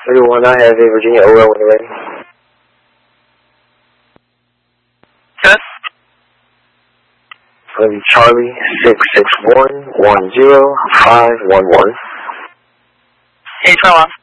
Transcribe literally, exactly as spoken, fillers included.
Everyone, I have a Virginia O L when you're ready. Yes. It's going to be Charlie six six one one zero five one one. Hey, Charlie.